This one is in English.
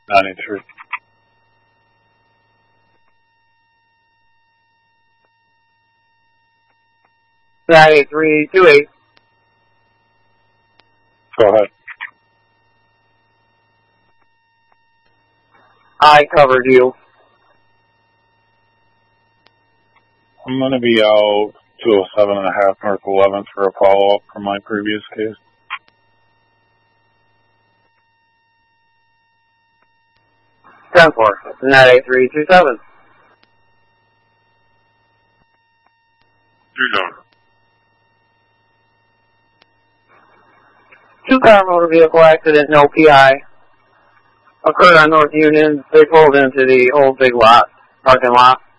93. 98328. Go ahead. I covered you. I'm going to be out 207.5 North 11th for a follow-up from my previous case. 10-4. 98327. 27. Two-car motor vehicle accident, no PI. Occurred on North Union. They pulled into the old big lot, parking lot.